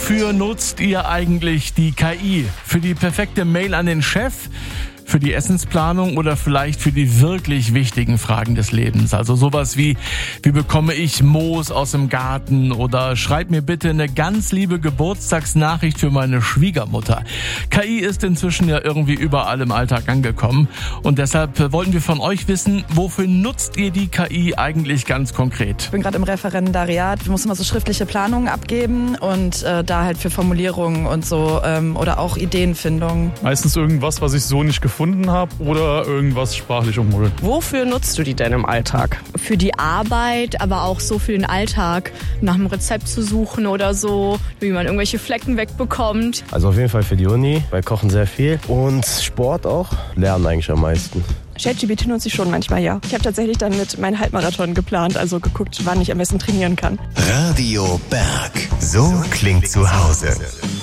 Wofür nutzt ihr eigentlich die KI? Für die perfekte Mail an den Chef? Für die Essensplanung oder vielleicht für die wirklich wichtigen Fragen des Lebens? Also sowas wie bekomme ich Moos aus dem Garten oder schreib mir bitte eine ganz liebe Geburtstagsnachricht für meine Schwiegermutter. KI ist inzwischen ja irgendwie überall im Alltag angekommen und deshalb wollten wir von euch wissen, wofür nutzt ihr die KI eigentlich ganz konkret? Ich bin gerade im Referendariat, wir müssen immer so schriftliche Planungen abgeben und da halt für Formulierungen und so oder auch Ideenfindung. Meistens irgendwas, was ich so nicht gefunden habe oder irgendwas sprachlich umholen. Wofür nutzt du die denn im Alltag? Für die Arbeit, aber auch so für den Alltag, nach einem Rezept zu suchen oder so, wie man irgendwelche Flecken wegbekommt. Also auf jeden Fall für die Uni, bei Kochen sehr viel und Sport auch, Lernen eigentlich am meisten. ChatGPT nutze ich schon manchmal, ja. Ich habe tatsächlich dann mit meinem Halbmarathon geplant, also geguckt, wann ich am besten trainieren kann. Radio Berg. So klingt zu Hause.